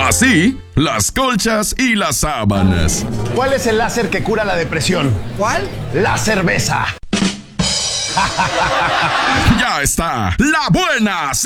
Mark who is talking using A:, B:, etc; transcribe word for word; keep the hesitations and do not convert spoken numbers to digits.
A: Así, las colchas y las sábanas.
B: ¿Cuál es el láser que cura la depresión?
C: ¿Cuál?
B: La cerveza.
A: Ya está, la buena